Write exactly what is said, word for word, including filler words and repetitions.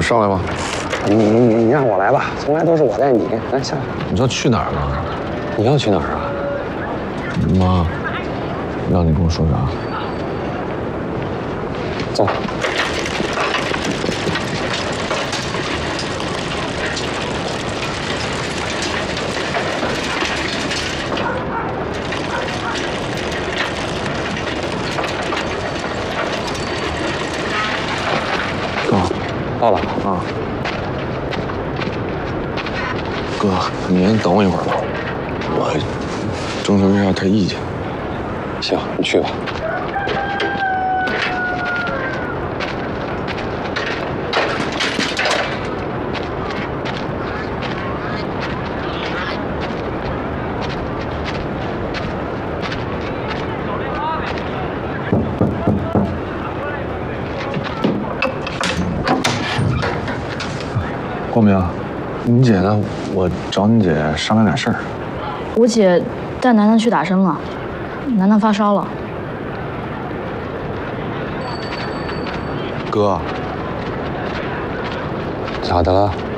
上来吧。 你你你你让我来吧，从来都是我带你。来下来。 你知道去哪儿吗？ 你要去哪儿啊？ 你妈让你跟我说啥？ 走。到了啊， 哥，你先等我一会儿吧，我征求一下他意见。 行，你去吧。 光明，你姐呢？我找你姐商量点事儿。 我姐带楠楠去打针了，楠楠发烧了。 哥， 咋的了？